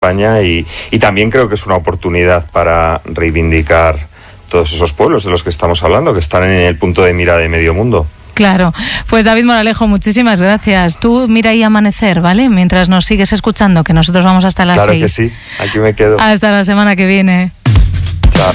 España y también creo que es una oportunidad para reivindicar todos esos pueblos de los que estamos hablando, que están en el punto de mira de medio mundo. Claro, pues David Moralejo, muchísimas gracias. Tú mira ahí amanecer, ¿vale? Mientras nos sigues escuchando, que nosotros vamos hasta las 6. Claro que sí, aquí me quedo. Hasta la semana que viene. Chao.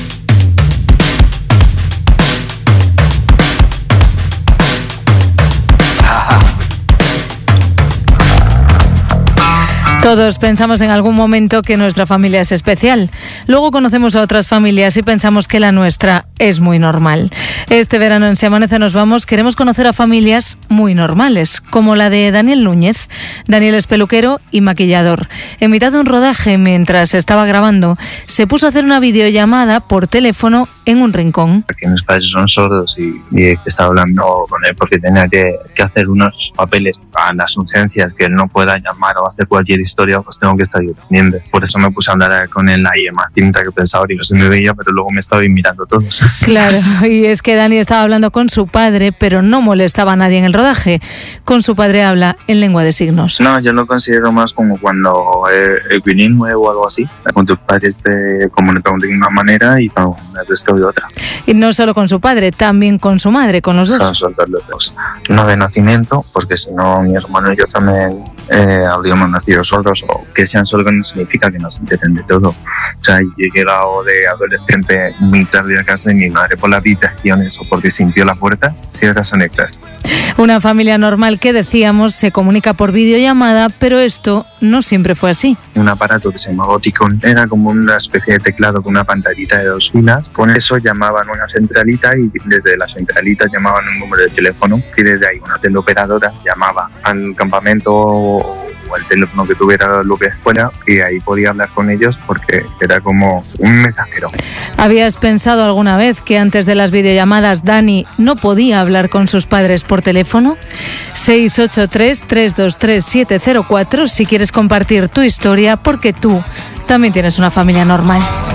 Todos pensamos en algún momento que nuestra familia es especial. Luego conocemos a otras familias y pensamos que la nuestra es muy normal. Este verano en Si Amanece Nos Vamos queremos conocer a familias muy normales, como la de Daniel Núñez. Daniel es peluquero y maquillador. En mitad de un rodaje, mientras estaba grabando, se puso a hacer una videollamada por teléfono en un rincón. Porque mis padres son sordos y estaba hablando con él porque tenía que hacer unos papeles a las urgencias, que él no pueda llamar o hacer cualquier historia, pues tengo que estar yo pendiente. Por eso me puse a andar con él ahí más tinta que pensaba, digo, se me veía, pero luego me estaba mirando todos. Claro, y es que Dani estaba hablando con su padre, pero no molestaba a nadie en el rodaje. Con su padre habla en lengua de signos. No, yo lo considero más como cuando es bilingüe o algo así. Con tus padres te comunican de una manera y con el resto de otra. Y no solo con su padre, también con su madre, con los dos. Son los dos. No de nacimiento, porque si no mi hermano y yo también habríamos nacido sordos, o que sean sordos no significa que nos enteren de todo. O sea, yo he llegado de adolescente muy tarde a casa de mi madre por las habitaciones o porque sintió la puerta, ciertas son extras. Una familia normal que decíamos se comunica por videollamada, pero esto no siempre fue así. Un aparato que se llamaba Oticon era como una especie de teclado con una pantallita de 2 filas. Con eso llamaban a una centralita y desde la centralita llamaban un número de teléfono y desde ahí una teleoperadora llamaba al campamento o el teléfono que tuviera lo que fuera y ahí podía hablar con ellos porque era como un mensajero. ¿Habías pensado alguna vez que antes de las videollamadas Dani no podía hablar con sus padres por teléfono? 683-323-704 si quieres compartir tu historia, porque tú también tienes una familia normal.